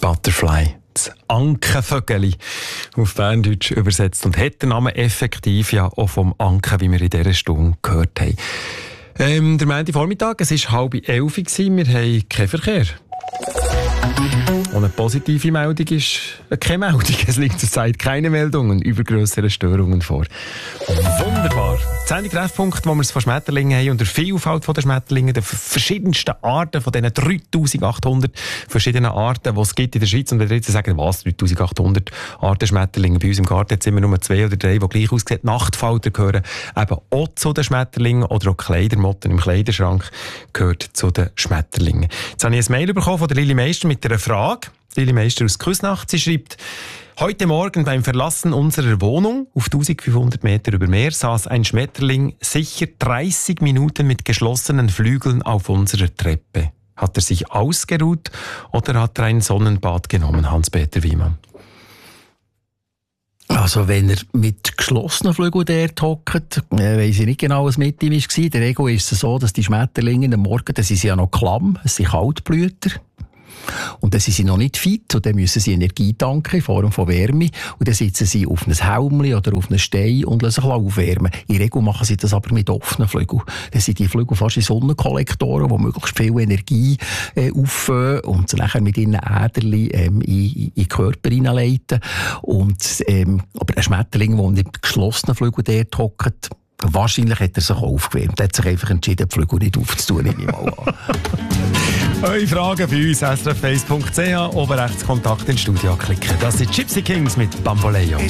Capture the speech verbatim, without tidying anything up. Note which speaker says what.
Speaker 1: Butterfly. Das Ankenvögeli auf Berndeutsch übersetzt und hat den Namen effektiv ja auch vom Anken, wie wir in dieser Stunde gehört haben. Ähm, der Montagvormittag, es war halb elf, wir haben keinen Verkehr. Und eine positive Meldung ist äh, keine Meldung. Es liegt zurzeit keine Meldungen über grössere Störungen vor. Wunderbar. Die Sendung Treffpunkt, wo wir es von Schmetterlingen haben und der Vielfalt der Schmetterlinge, der verschiedensten Arten, von diesen dreitausendachthundert verschiedenen Arten, die es gibt in der Schweiz. Und wenn ihr jetzt sagen, was, dreitausendachthundert Arten Schmetterlinge? Bei uns im Garten jetzt immer nur zwei oder drei, die gleich aussehen. Nachtfalter gehören eben auch zu den Schmetterlingen oder auch Kleidermotten im Kleiderschrank gehört zu den Schmetterlingen. Jetzt habe ich ein Mail bekommen von der Lili Meister mit einer Frage. Lili Meister aus Küsnacht. Sie schreibt: Heute Morgen beim Verlassen unserer Wohnung auf eintausendfünfhundert Meter über Meer saß ein Schmetterling sicher dreißig Minuten mit geschlossenen Flügeln auf unserer Treppe. Hat er sich ausgeruht oder hat er ein Sonnenbad genommen, Hans-Peter Wiemann?
Speaker 2: Also wenn er mit geschlossenen Flügeln dort hockt, äh, weiss ich nicht genau, was mit ihm war. In der Regel ist es so, dass die Schmetterlinge am Morgen, das sind ja noch klamm, es sind Kaltblüter. Und dann sind sie noch nicht fit und dann müssen sie Energie tanken in Form von Wärme und dann sitzen sie auf einem Helmchen oder auf einem Stein und lassen sich aufwärmen. In der Regel machen sie das aber mit offenen Flügeln. Dann sind die Flügel fast wie Sonnenkollektoren, die möglichst viel Energie äh, auffangen und sie nachher mit ihren Äderchen ähm, in, in den Körper hineinleiten. Und, ähm, aber ein Schmetterling, der mit geschlossenen Flügeln dort hockt, wahrscheinlich hat er sich aufgewärmt. Er hat sich einfach entschieden, die Flügel nicht aufzutun, nehme ich mal an.
Speaker 1: Eure Fragen bei uns, s r f eins punkt c h, oben rechts Kontakt ins Studio klicken. Das sind Gypsy Kings mit Bamboleo.